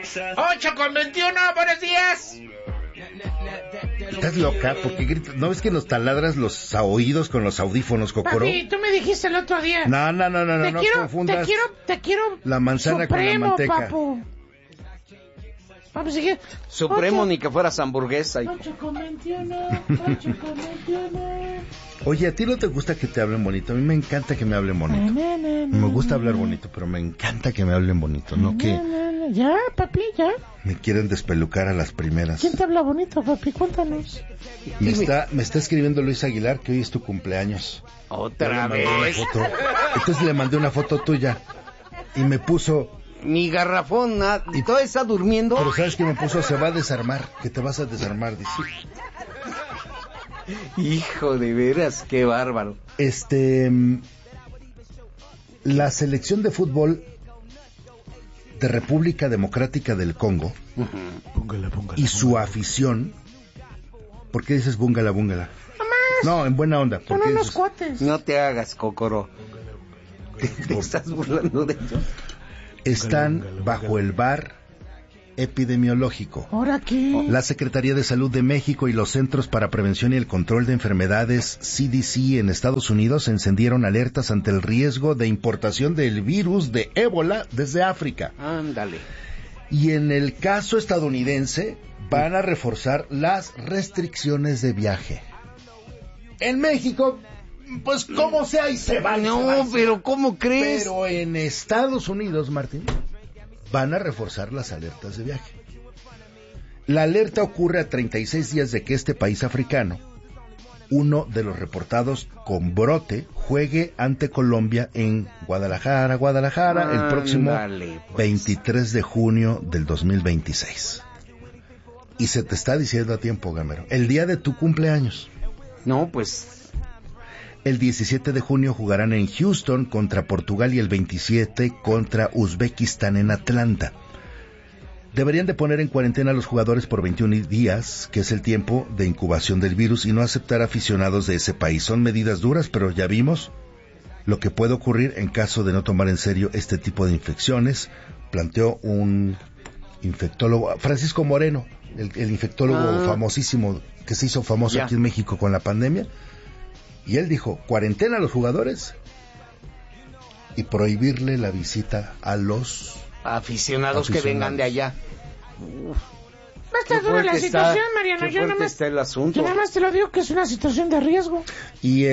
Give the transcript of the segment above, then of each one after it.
8:21, buenos días. Estás loca, porque gritas. ¿No ves que nos taladras los oídos con los audífonos, Cocoro? Papi, tú me dijiste el otro día. No, no confundas. Te quiero. La manzana Supremo, con la manteca. Papu. Vamos a seguir. Supremo ni que fueras hamburguesa. 8:21. Oye, ¿a ti no te gusta que te hablen bonito? A mí me encanta que me hablen bonito. Me gusta hablar bonito, pero me encanta que me hablen bonito, no que Ya, papi, ya. me quieren despelucar a las primeras. ¿Quién te habla bonito, papi? Cuéntanos. Me está escribiendo Luis Aguilar que hoy es tu cumpleaños. Otra vez. Entonces le mandé una foto tuya y me puso... Mi garrafón, y todo está durmiendo. Pero ¿sabes qué me puso? Se va a desarmar, que te vas a desarmar, dice. Hijo de veras, qué bárbaro. La selección de fútbol de República Democrática del Congo y su afición... ¿Por qué dices búngala? No, en buena onda. Son unos cuates. No te hagas, Cocoro. ¿Te estás burlando de ellos? Están bajo el bar epidemiológico. ¿Ahora qué? La Secretaría de Salud de México y los Centros para Prevención y el Control de Enfermedades, CDC, en Estados Unidos encendieron alertas ante el riesgo de importación del virus de ébola desde África. Ándale. Y en el caso estadounidense, van a reforzar las restricciones de viaje. En México, pues como sea y se va. No, pero ¿cómo crees? Pero en Estados Unidos, Martín, van a reforzar las alertas de viaje. La alerta ocurre a 36 días de que este país africano, uno de los reportados con brote, juegue ante Colombia en Guadalajara, el próximo 23 de junio del 2026. Y se te está diciendo a tiempo, Gamero, el día de tu cumpleaños. No, pues... El 17 de junio jugarán en Houston contra Portugal y el 27 contra Uzbekistán en Atlanta. Deberían de poner en cuarentena a los jugadores por 21 días, que es el tiempo de incubación del virus, y no aceptar aficionados de ese país. Son medidas duras, pero ya vimos lo que puede ocurrir en caso de no tomar en serio este tipo de infecciones, planteó un infectólogo, Francisco Moreno, el infectólogo famosísimo, que se hizo famoso aquí en México con la pandemia. Y él dijo, cuarentena a los jugadores y prohibirle la visita a los aficionados que vengan de allá. Va a estar dura la situación, Mariano. Yo nada más te lo digo que es una situación de riesgo. Y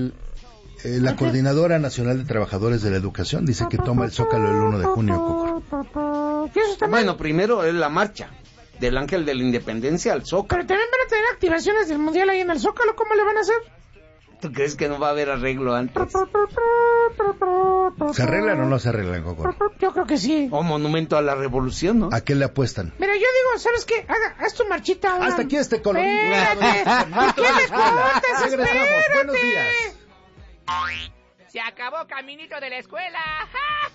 la Coordinadora Nacional de Trabajadores de la Educación dice que toma el Zócalo el 1 de junio, Cocor. Bueno, primero es la marcha del Ángel de la Independencia al Zócalo. Pero también van a tener activaciones del Mundial ahí en el Zócalo. ¿Cómo le van a hacer? ¿Tú crees que no va a haber arreglo antes? ¿Se arreglan o no se arreglan, Cocor? Yo creo que sí. O monumento a la revolución, ¿no? ¿A qué le apuestan? Mira, yo digo, ¿sabes qué? Haz tu marchita. Hasta aquí este colorido. ¿Qué me cortas? Regresamos. Buenos días. Se acabó Caminito de la Escuela.